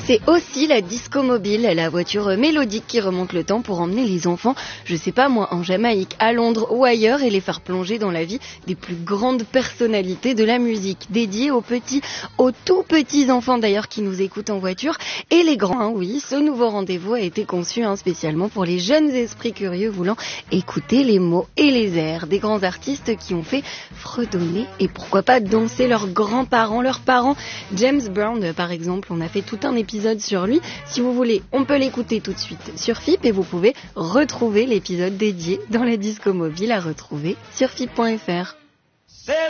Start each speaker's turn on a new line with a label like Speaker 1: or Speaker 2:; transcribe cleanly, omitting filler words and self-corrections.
Speaker 1: C'est aussi la disco mobile, la voiture mélodique qui remonte le temps pour emmener les enfants, je sais pas moi, en Jamaïque, à Londres ou ailleurs et les faire plonger dans la vie des plus grandes personnalités de la musique, dédiée aux tout petits enfants d'ailleurs qui nous écoutent en voiture et les grands, oui, ce nouveau rendez-vous a été conçu spécialement pour les jeunes esprits curieux voulant écouter les mots et les airs des grands artistes qui ont fait fredonner et pourquoi pas danser leurs grands-parents, leurs parents. James Brown par exemple, on a fait tout un épisode sur lui. Si vous voulez, on peut l'écouter tout de suite sur FIP et vous pouvez retrouver l'épisode dédié dans la disco mobile à retrouver sur FIP.fr.